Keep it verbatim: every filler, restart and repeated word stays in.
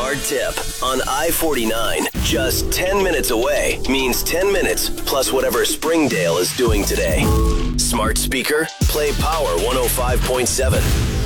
Smart tip on I forty-nine. Just ten minutes away means ten minutes plus whatever Springdale is doing today. Smart speaker, play Power one oh five point seven.